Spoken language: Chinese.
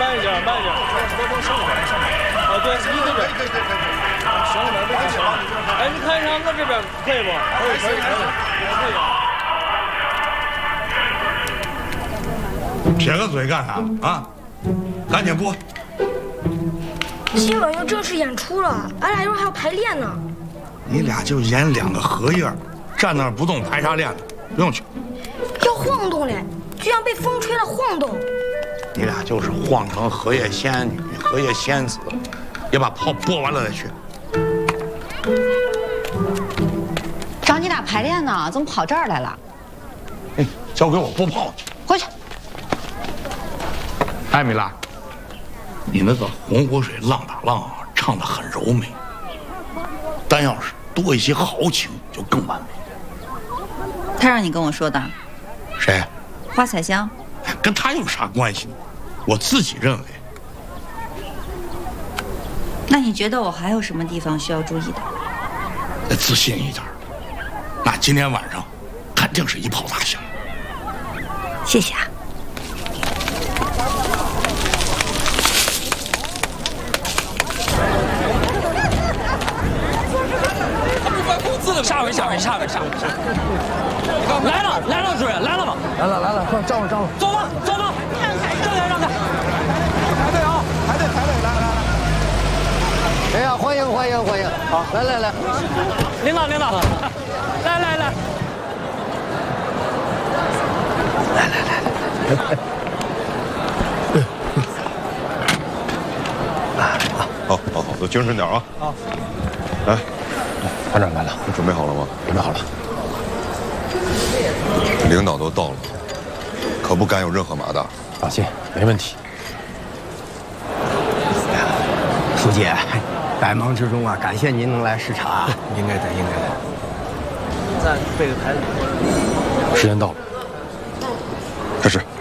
慢一点，慢一点。啊，对，你这边。可以。行了，这就行。哎，你看一下我这边可以不？可以。 撇个嘴干啥啊？赶紧播。 今晚要正式演出了，俺俩一会儿还要排练呢。 你俩就演2个荷叶，站那儿不动，排啥练呢？不用去。 要晃动嘞，就像被风吹了晃动。 你俩就是晃成荷叶仙女、荷叶仙子，也把炮播完了再去。 找你俩排练呢，怎么跑这儿来了？ 哎，交给我播炮去。 回去。 艾米拉，你那个红湖水浪打浪啊，唱得很柔美，但要是多一些豪情，就更完美。 他让你跟我说的。 谁？ 花彩香。 跟他有啥关系呢？我自己认为。 那你觉得我还有什么地方需要注意的？ 再自信一点。那今天晚上肯定是一炮打响。 谢谢啊。 下回。来了，主任，来了吗？ 来了，快站稳， 走吧，让开。 排队啊，排队，来。哎呀，欢迎，好，来。 领导，来。 好，都精神点啊！ 好， 来， 团长来了， 你准备好了吗？ 准备好了。 领导都到了，可不敢有任何马大。 放心，没问题。书记，百忙之中啊，感谢您能来视察。应该的。 咱背个台子。 时间到了，开始。